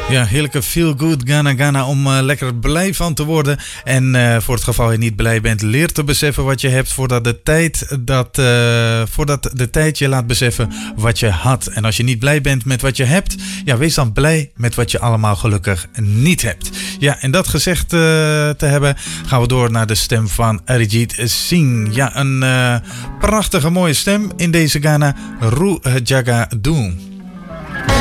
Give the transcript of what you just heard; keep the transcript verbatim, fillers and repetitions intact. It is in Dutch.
Ja, heerlijke feel-good Ghana Ghana om uh, lekker blij van te worden. En uh, voor het geval je niet blij bent, leer te beseffen wat je hebt voordat de tijd, dat, uh, voordat de tijd je laat beseffen wat je had. En als je niet blij bent met wat je hebt, ja, wees dan blij met wat je allemaal gelukkig niet hebt. Ja, en dat gezegd uh, te hebben, gaan we door naar de stem van Arijit Singh. Ja, een uh, prachtige mooie stem in deze Ghana, Ru Jaga Doom.